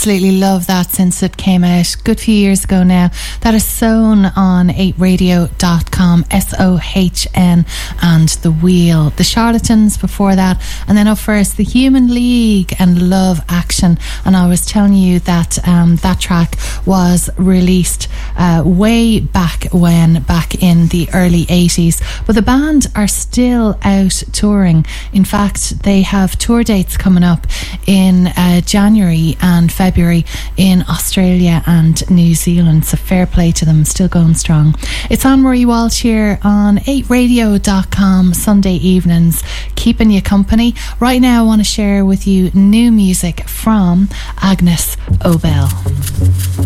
Absolutely love that since it came out good few years ago now. That is Sohn on 8radio.com, SOHN, and The Wheel. The Charlatans before that, and then up first The Human League and Love Action. And I was telling you that that track was released way back in the early 80s, but the band are still out touring. In fact, they have tour dates coming up in January and February in Australia and New Zealand, so fair play to them, still going strong. It's Anne-Marie Walsh here on 8radio.com Sunday evenings, keeping you company. Right now I want to share with you new music from Agnes Obel.